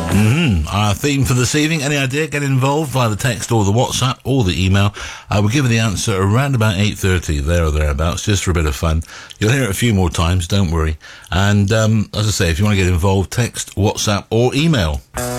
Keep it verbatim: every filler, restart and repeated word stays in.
Mm-hmm. Our theme for this evening, any idea? Get involved via the text or the WhatsApp or the email. I will give you the answer around about eight thirty, there or thereabouts, just for a bit of fun. You'll hear it a few more times, don't worry. And um, as I say, if you want to get involved, text, WhatsApp or email.